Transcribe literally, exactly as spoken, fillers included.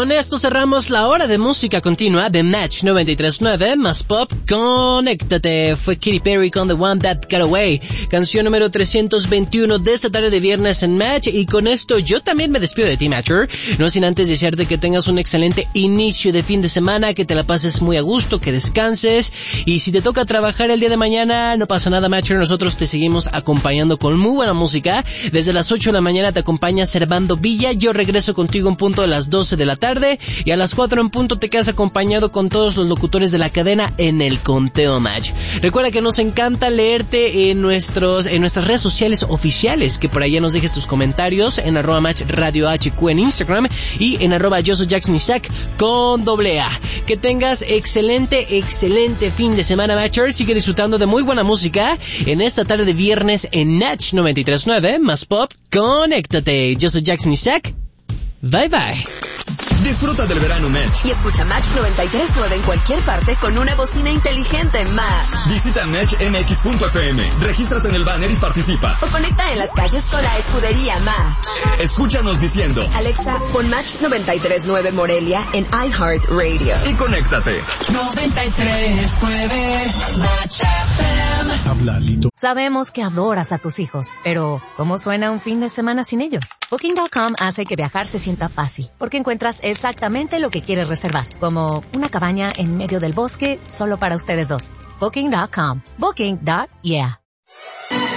con esto cerramos la hora de música continua de Match noventa y tres punto nueve más pop. Conéctate. Fue Katy Perry con The One That Got Away, canción número trescientos veintiuno de esta tarde de viernes en Match. Y con esto yo también me despido de ti, Matcher, no sin antes desearte que tengas un excelente inicio de fin de semana, que te la pases muy a gusto, que descanses, y si te toca trabajar el día de mañana, no pasa nada, Matcher, nosotros te seguimos acompañando con muy buena música. Desde las ocho de la mañana te acompaña Servando Villa, yo regreso contigo en punto de las doce de la tarde, y a las cuatro en punto te quedas acompañado con todos los locutores de la cadena en el Conteo Match. Recuerda que nos encanta leerte en nuestros en nuestras redes sociales oficiales, que por allá nos dejes tus comentarios en arroba Match Radio H Q en Instagram y en arroba yo soy Jackson Isaac con doble A. Que tengas excelente, excelente fin de semana, Matcher. Sigue disfrutando de muy buena música en esta tarde de viernes en Match noventa y tres punto nueve más pop. Conéctate. Yo soy Jackson Isaac. Bye bye. Disfruta del verano Match y escucha Match noventa y tres punto nueve en cualquier parte con una bocina inteligente Match. Visita match m x punto f m, regístrate en el banner y participa. O conecta en las calles con la escudería Match. Escúchanos diciendo: Alexa, pon Match noventa y tres punto nueve Morelia en iHeartRadio. Y conéctate. noventa y tres punto nueve Match F M. Habla, Lito. Sabemos que adoras a tus hijos, pero ¿cómo suena un fin de semana sin ellos? Booking punto com hace que viajar se sienta fácil, porque encuentras exactamente lo que quieres reservar, como una cabaña en medio del bosque solo para ustedes dos. Booking punto com. Booking. Yeah.